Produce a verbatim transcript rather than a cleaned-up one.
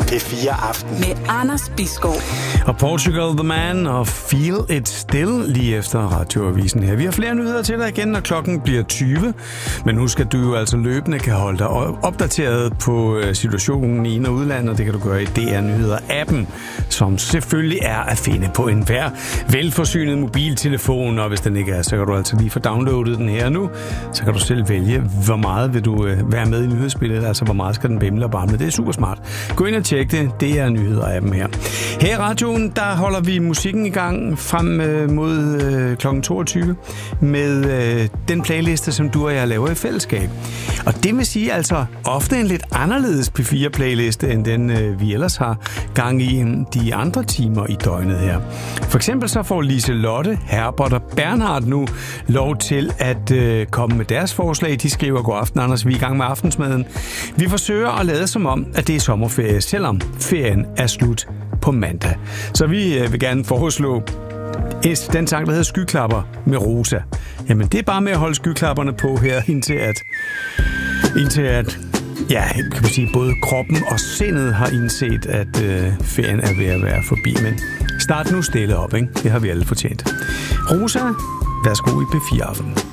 P fire Aften. Med Anders Bisgaard. Og Portugal The Man og Feel It Still lige efter radioavisen her. Vi har flere nyheder til dig igen, når klokken bliver tyve. Men husk, at du jo altså løbende kan holde dig opdateret på situationen i ind- og udlandet. Det kan du gøre i D R Nyheder-appen, som selvfølgelig er at finde på enhver velforsynet mobiltelefon. Og hvis den ikke er, så kan du altså lige få downloadet den her nu. Så kan du selv vælge, hvor meget vil du være med i nyhedsbilledet. Altså, hvor meget skal den bimle og barme. Det er super smart. Gå ind og tjek det. Det er Nyheder-appen her. Her i radioen, der holder vi musikken i gang frem øh, mod øh, klokken toogtyve med øh, den playliste, som du og jeg laver i fællesskab. Og det vil sige altså ofte en lidt anderledes P fire playliste, end den øh, vi ellers har gang i de andre timer i døgnet her. For eksempel så får Liselotte, Herbert og Bernhard nu lov til at øh, komme med deres forslag. De skriver: god aften, Anders, vi er i gang med aftensmaden. Vi forsøger at lade som om, at det er sommerferie, selvom ferien er slut på mandag. Så vi øh, vil gerne foreslå den sang, der hedder Skyklapper med Rosa. Jamen, det er bare med at holde skyklapperne på her, indtil at, indtil at ja, kan man sige, både kroppen og sindet har indset, at øh, ferien er ved at være forbi. Men start nu stille op, ikke? Det har vi alle fortjent. Rosa, værsgo i P fire Aften.